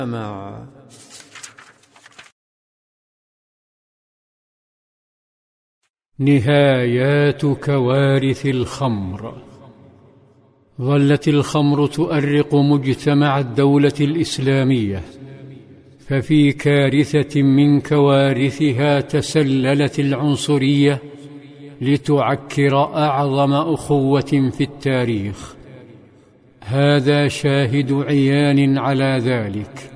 مع نهايات كوارث الخمر. ظلت الخمر تؤرق مجتمع الدولة الإسلامية، ففي كارثة من كوارثها تسللت العنصرية لتعكر أعظم أخوة في التاريخ. هذا شاهد عيان على ذلك.